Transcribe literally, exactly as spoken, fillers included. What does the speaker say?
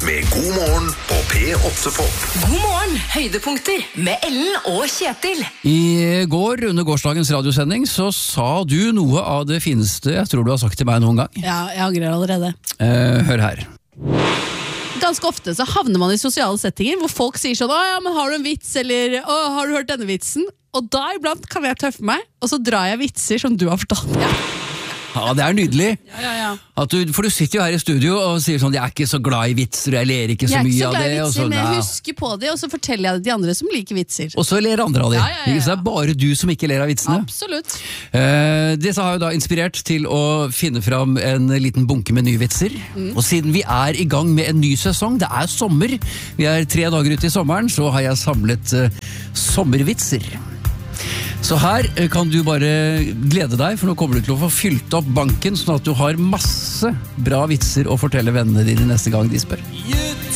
med God morgen på P åtte Pop. God morgen, høydepunkter med Ellen og Kjetil. I går, under gårsdagens radiosending, så sa du noe av det fineste jeg tror du har sagt til meg noen gang. Ja, jeg angrer allerede. Eh, hør her. Ganske ofte så havner man i sosiale settinger hvor folk sier sånn, «Å ja, men har du en vits?» eller «Å, har du hørt denne vitsen?» Og da iblant kan jeg tøffe meg, og så drar jeg vitser som du har fortalt. Ja. Ja, det er nydelig. Ja, ja, ja. At du, for du sitter jo her i studio og sier sånn, jeg er ikke så glad i vitser, og jeg ler ikke så Jeg er mye ikke så av glad det. i Og, vitser, sånn, men jeg ja. husker på det, og så forteller jeg det til andre som liker vitser. Og så ler andre av det. Ja, ja, ja, ja. Så det er bare du som ikke ler av vitsene. Absolutt. Eh, disse har jo da inspirert til å finne fram en liten bunke med nye vitser. Mm. Og siden vi er i gang med en ny sesong, det er sommer, vi er tre dager ute i sommeren, så har jeg samlet eh, sommervitser. Så her kan du bare glede deg, for nå kommer du til å få fylt opp banken, sånn at du har masse bra vitser å fortelle vennene dine neste gang de spør.